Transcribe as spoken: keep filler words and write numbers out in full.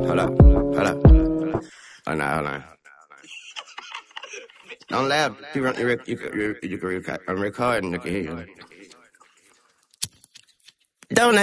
Hold up, hold up. Oh, no, hold on. Don't laugh. You, you, you, you, you, you can record. I'm recording. I can hear you. Don't